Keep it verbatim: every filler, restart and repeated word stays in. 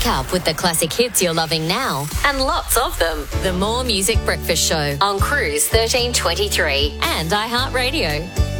Wake up with the classic hits you're loving now and lots of them. The More Music Breakfast Show on Cruise thirteen twenty-three and iHeartRadio.